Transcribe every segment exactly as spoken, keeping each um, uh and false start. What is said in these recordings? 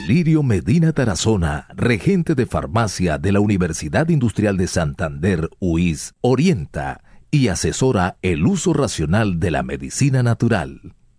Lirio Medina Tarazona, regente de farmacia de la Universidad Industrial de Santander, U I S, orienta y asesora el uso racional de la medicina natural.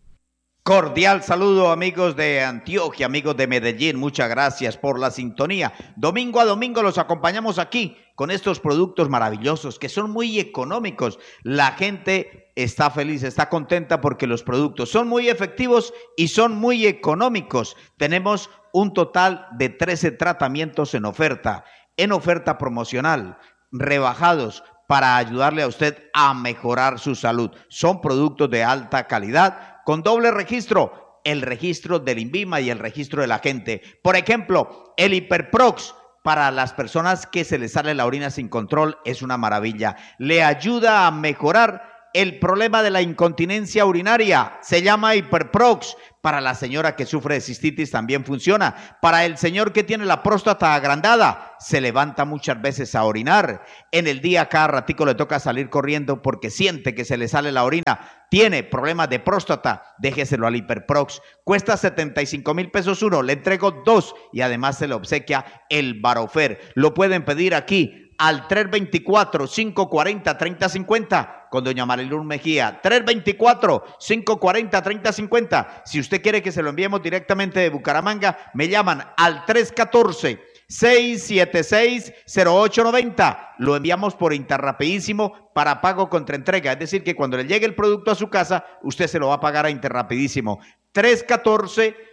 Cordial saludo, amigos de Antioquia, amigos de Medellín, muchas gracias por la sintonía. Domingo a domingo los acompañamos aquí con estos productos maravillosos que son muy económicos. La gente está feliz, está contenta porque los productos son muy efectivos y son muy económicos. Tenemos un total de trece tratamientos en oferta, en oferta promocional, rebajados para ayudarle a usted a mejorar su salud. Son productos de alta calidad, con doble registro, el registro del INVIMA y el registro de la gente. Por ejemplo, el Hiperprox, para las personas que se les sale la orina sin control, es una maravilla. Le ayuda a mejorar el problema de la incontinencia urinaria. Se llama Hiperprox. Para la señora que sufre de cistitis también funciona. Para el señor que tiene la próstata agrandada, se levanta muchas veces a orinar. En el día cada ratico le toca salir corriendo porque siente que se le sale la orina. Tiene problemas de próstata, déjeselo al Hiperprox. Cuesta setenta y cinco mil pesos uno, le entrego dos y además se le obsequia el Barofer. Lo pueden pedir aquí al tres dos cuatro, cinco cuatro cero, tres cero cinco cero con doña Marilún Mejía, tres dos cuatro, cinco cuatro cero, tres cero cinco cero. Si usted quiere que se lo enviemos directamente de Bucaramanga, me llaman al tres uno cuatro, seis siete seis, cero ocho nueve cero. Lo enviamos por Interrapidísimo para pago contra entrega, es decir, que cuando le llegue el producto a su casa, usted se lo va a pagar a Interrapidísimo. tres uno cuatro,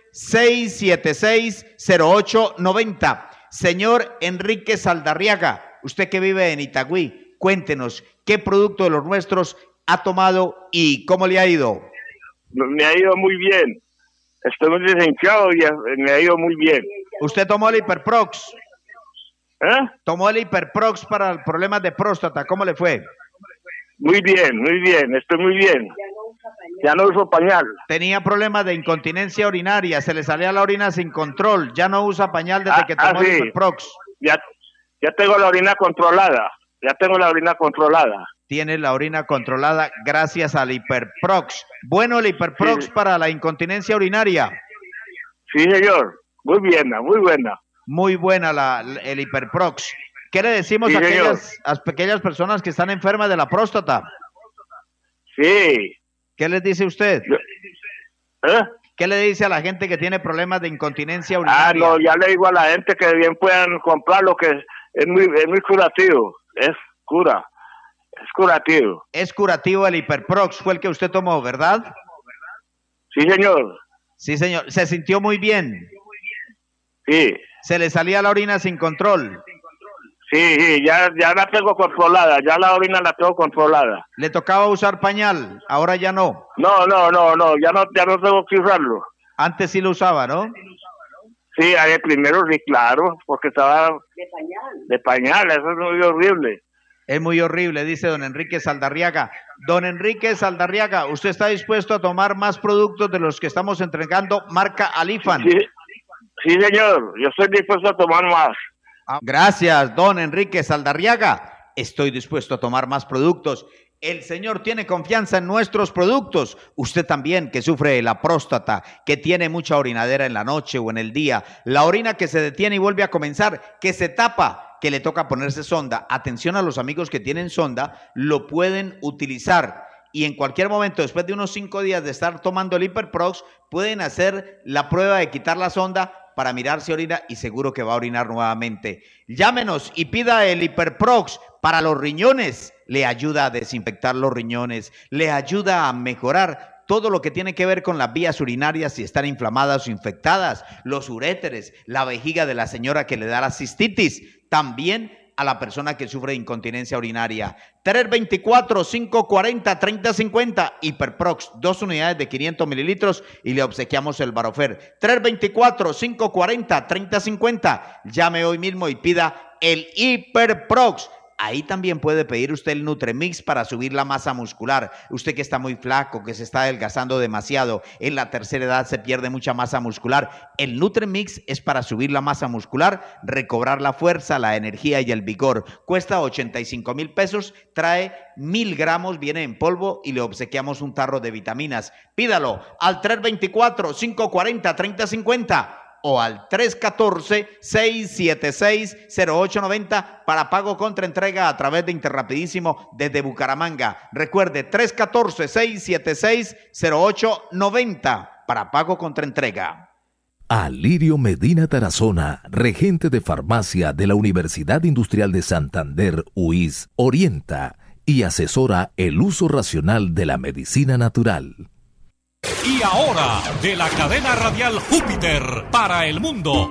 seis siete seis, cero ocho nueve cero. Señor Enrique Saldarriaga, usted que vive en Itagüí, cuéntenos qué producto de los nuestros ha tomado y cómo le ha ido. Me ha ido muy bien. Estoy muy desenchado y me ha ido muy bien. ¿Usted tomó el Hiperprox? ¿Eh? Tomó el Hiperprox para problemas de próstata. ¿Cómo le fue? Muy bien, muy bien. Estoy muy bien. Ya no uso pañal. Tenía problemas de incontinencia urinaria. Se le salía la orina sin control. Ya no usa pañal desde ah, que tomó ah, sí. el Hiperprox. Ya, ya tengo la orina controlada. Ya tengo la orina controlada. Tiene la orina controlada gracias al Hiperprox. Bueno, el Hiperprox sí. para la incontinencia urinaria. Sí, señor. Muy buena, muy buena. Muy buena la, el Hiperprox. ¿Qué le decimos sí, a, aquellas, a aquellas personas que están enfermas de la próstata? Sí. ¿Qué les dice usted? ¿Eh? ¿Qué le dice a la gente que tiene problemas de incontinencia urinaria? Ah, no, ya le digo a la gente que bien puedan comprar lo que es muy, es muy curativo. Es cura. Es curativo. Es curativo el Hiperprox, fue el que usted tomó, ¿verdad? Sí, señor. Sí, señor. ¿Se sintió muy bien? Sí. ¿Se le salía la orina sin control? Sí, sí, ya, ya la tengo controlada, ya la orina la tengo controlada. ¿Le tocaba usar pañal? Ahora ya no. No, no, no, no, ya no, ya no tengo que usarlo. Antes sí lo usaba, ¿no? Sí, ahí primero sí, claro, porque estaba de pañal. De pañal, eso es muy horrible. Es muy horrible, dice don Enrique Saldarriaga. Don Enrique Saldarriaga, ¿usted está dispuesto a tomar más productos de los que estamos entregando marca Alifan? Sí, sí señor, yo estoy dispuesto a tomar más. Gracias, don Enrique Saldarriaga. Estoy dispuesto a tomar más productos. El señor tiene confianza en nuestros productos. Usted también, que sufre de la próstata, que tiene mucha orinadera en la noche o en el día, la orina que se detiene y vuelve a comenzar, que se tapa, que le toca ponerse sonda. Atención a los amigos que tienen sonda, lo pueden utilizar. Y en cualquier momento, después de unos cinco días de estar tomando el Hiperprox, pueden hacer la prueba de quitar la sonda para mirar si orina y seguro que va a orinar nuevamente. Llámenos y pida el Hiperprox para los riñones. Le ayuda a desinfectar los riñones, le ayuda a mejorar todo lo que tiene que ver con las vías urinarias si están inflamadas o infectadas, los uréteres, la vejiga de la señora que le da la cistitis, también a la persona que sufre de incontinencia urinaria. tres dos cuatro, cinco cuatro cero, tres cero cinco cero, Hiperprox, dos unidades de quinientos mililitros y le obsequiamos el Barofer. tres dos cuatro, cinco cuatro cero, tres cero cinco cero. Llame hoy mismo y pida el Hiperprox. Ahí también puede pedir usted el Nutremix para subir la masa muscular. Usted que está muy flaco, que se está adelgazando demasiado, en la tercera edad se pierde mucha masa muscular. El Nutremix es para subir la masa muscular, recobrar la fuerza, la energía y el vigor. Cuesta ochenta y cinco mil pesos, trae mil gramos, viene en polvo y le obsequiamos un tarro de vitaminas. Pídalo al tres dos cuatro, cinco cuatro cero, tres cero cinco cero. o al tres uno cuatro, seis siete seis, cero ocho nueve cero para pago contra entrega a través de Interrapidísimo desde Bucaramanga. Recuerde, tres uno cuatro, seis siete seis, cero ocho nueve cero para pago contra entrega. Alirio Medina Tarazona, regente de farmacia de la Universidad Industrial de Santander, U I S, orienta y asesora el uso racional de la medicina natural. Y ahora, de la cadena radial Júpiter para el mundo,